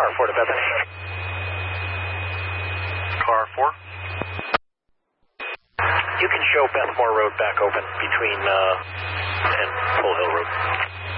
car 4 to Bethany. Car 4. You can show Bethmore Road back open between and Full Hill Road.